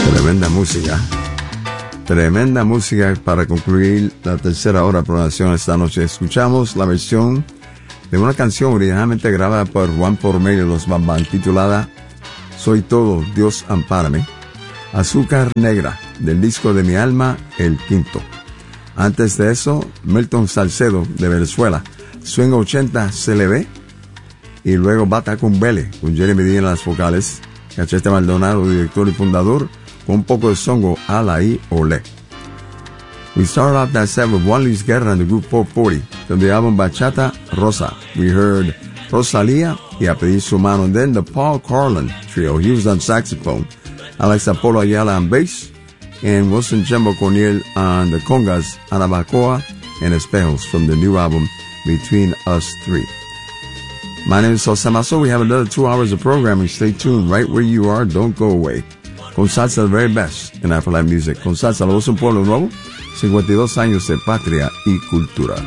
Tremenda música para concluir la tercera hora de programación esta noche. Escuchamos la versión de una canción originalmente grabada por Juan Pormello y los Bambán, titulada Soy Todo, Dios Ampárame. Azúcar Negra, del disco de Mi Alma, el quinto. Antes de eso, Milton Salcedo, de Venezuela, Swing 80 CLB. Y luego Bata con Vele, con Jeremy Díaz en las vocales. Cachete Maldonado, director y fundador, con un poco de songo Alaí Olé. We started off that set with Juan Luis Guerra and the group 440 from the album Bachata Rosa. We heard Rosalía y A Pedir Su Mano, and then the Paul Carlin Trio. He was on saxophone, Alex Apolo Ayala on bass, and Wilson Jumbo Corniel on the congas, Anabacoa and Espejos from the new album Between Us Three. My name is Jose Maso. We have another 2 hours of programming. Stay tuned right where you are. Don't go away. Con salsa, the very best in Afro-Latin music. Con salsa, la voz de un pueblo nuevo. 52 años de patria y cultura.